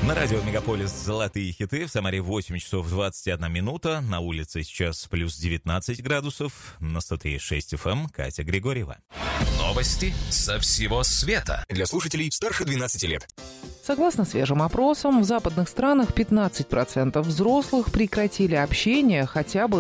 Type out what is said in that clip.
На радио «Мегаполис» «Золотые хиты». В Самаре 8 часов 21 минута. На улице сейчас плюс 19 градусов. На 103.6 FM Катя Григорьева. Новости со всего света. Для слушателей старше 12 лет. Согласно свежим опросам, в западных странах 15% взрослых прекратили общение хотя бы